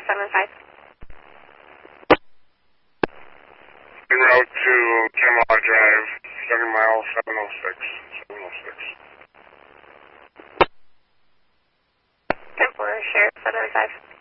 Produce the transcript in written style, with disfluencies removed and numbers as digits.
705. En route to Camelot Drive, 7 mile, 706. 706. 10-4, Sheriff 705.